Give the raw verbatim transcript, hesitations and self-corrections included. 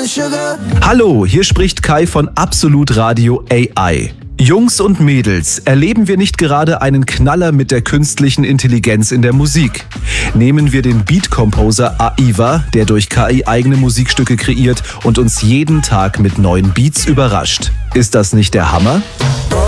Hallo, hier spricht Kai von Absolut Radio A I. Jungs und Mädels, erleben wir nicht gerade einen Knaller mit der künstlichen Intelligenz in der Musik? Nehmen wir den Beat-Composer Aiva, der durch K I eigene Musikstücke kreiert und uns jeden Tag mit neuen Beats überrascht. Ist das nicht der Hammer?